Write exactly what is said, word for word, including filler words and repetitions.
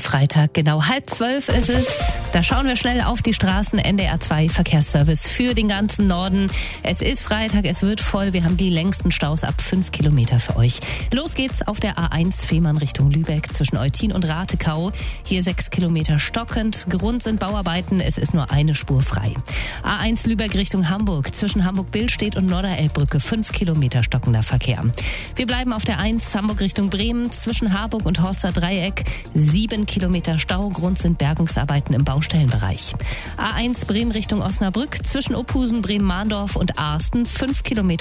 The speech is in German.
Freitag, genau halb zwölf ist es. Da schauen wir schnell auf die Straßen. N D R zwei Verkehrsservice für den ganzen Norden. Es ist Freitag, es wird voll. Wir haben die längsten Staus ab fünf Kilometer für euch. Los geht's auf der A eins Fehmarn Richtung Lübeck zwischen Eutin und Ratekau. Hier sechs Kilometer stockend. Grund sind Bauarbeiten. Es ist nur eine Spur frei. A eins Lübeck Richtung Hamburg zwischen Hamburg-Billstedt und Norderelbbrücke fünf Kilometer stockender Verkehr. Wir bleiben auf der eins Hamburg Richtung Bremen zwischen Harburg und Horster Dreieck. sieben Kilometer Stau. Grund sind Bergungsarbeiten im Baustellenbereich. A eins Bremen Richtung Osnabrück zwischen Ophusen, Bremen-Mahndorf und Arsten fünf Kilometer